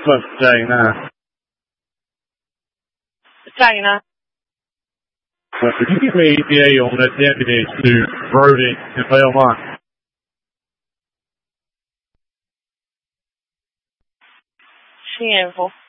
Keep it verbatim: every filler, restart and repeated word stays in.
close to China. China. But could you give me E T A on that deputy to Brody and Belmont? She info.